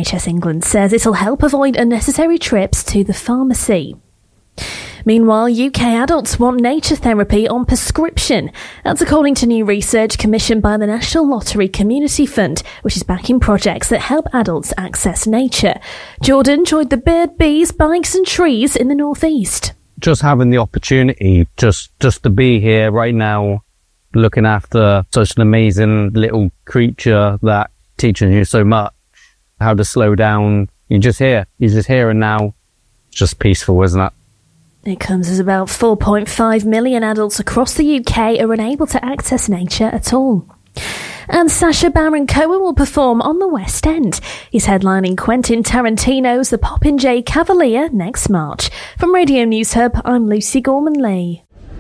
NHS England says it'll help avoid unnecessary trips to the pharmacy. Meanwhile, UK adults want nature therapy on prescription. That's according to new research commissioned by the National Lottery Community Fund, which is backing projects that help adults access nature. Jordan joined the bird, bees, bikes and trees in the northeast. Just having the opportunity just to be here right now, looking after such an amazing little creature that teaching you so much, how to slow down. You're just here and now. It's just peaceful, isn't it? It comes as about 4.5 million adults across the UK are unable to access nature at all. And Sacha Baron Cohen will perform on the West End. He's headlining Quentin Tarantino's The Popinjay Cavalier next March. From Radio News Hub, I'm Lucy Gorman-Lee.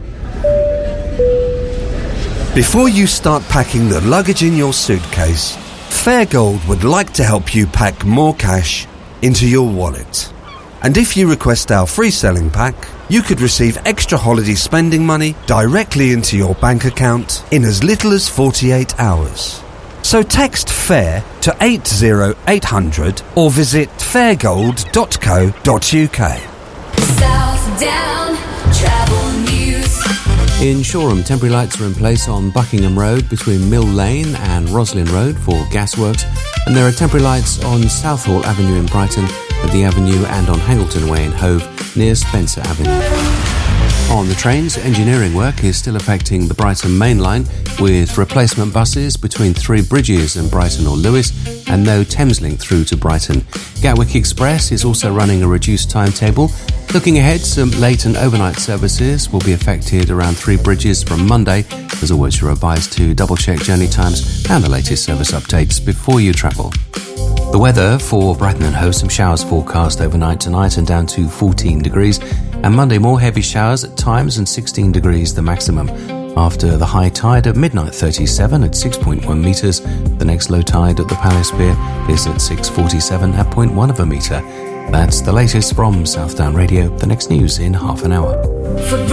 Before you start packing the luggage in your suitcase, Fairgold would like to help you pack more cash into your wallet. And if you request our free selling pack, you could receive extra holiday spending money directly into your bank account in as little as 48 hours. So text FAIR to 80800 or visit fairgold.co.uk. Southdown Travel News. In Shoreham, temporary lights are in place on Buckingham Road between Mill Lane and Roslyn Road for gasworks, and there are temporary lights on Southall Avenue in Brighton, at the Avenue and on Hangleton Way in Hove near Spencer Avenue. On the trains, engineering work is still affecting the Brighton Main Line with replacement buses between Three Bridges and Brighton or Lewes and no Thameslink through to Brighton. Gatwick Express is also running a reduced timetable. Looking ahead, some late and overnight services will be affected around Three Bridges from Monday. As always, you're advised to double-check journey times and the latest service updates before you travel. The weather for Brighton and Hove, some showers forecast overnight tonight and down to 14 degrees. And Monday, more heavy showers at times and 16 degrees the maximum. After the high tide at midnight 37 at 6.1 metres, the next low tide at the Palace Pier is at 6:47 at 0.1 of a metre. That's the latest from Southdown Radio. The next news in half an hour.